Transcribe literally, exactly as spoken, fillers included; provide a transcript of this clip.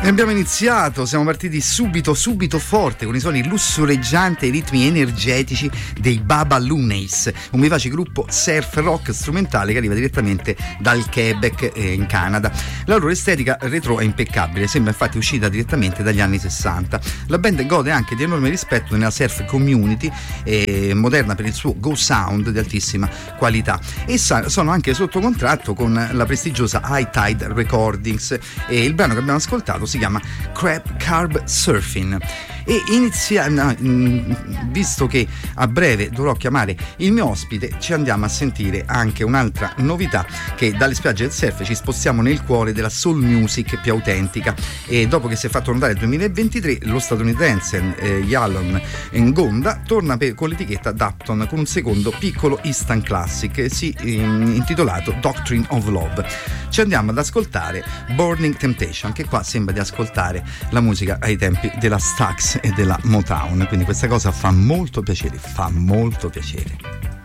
E abbiamo iniziato, siamo partiti subito, subito forte con i suoni lussureggianti e i ritmi energetici dei Baba Lunays, un vivace gruppo surf rock strumentale che arriva direttamente dal Quebec eh, in Canada. La loro estetica retro è impeccabile, sembra infatti uscita direttamente dagli anni sessanta. La band gode anche di enorme rispetto nella surf community, eh, moderna per il suo go sound di altissima qualità, e sa- sono anche sotto contratto con la prestigiosa High Tide Recordings, e il brano che abbiamo ascoltato si chiama Crab Carb Surfing. E inizia, no, visto che a breve dovrò chiamare il mio ospite, ci andiamo a sentire anche un'altra novità, che dalle spiagge del surf ci spostiamo nel cuore della soul music più autentica, e dopo che si è fatto notare il duemilaventitré, lo statunitense eh, Yalon Ngonda torna per, con l'etichetta Dapton con un secondo piccolo instant classic sì, eh, intitolato Doctrine of Love. Ci andiamo ad ascoltare Burning Temptation, che qua sembra di ascoltare la musica ai tempi della Stax e della Motown, quindi questa cosa fa molto piacere, fa molto piacere.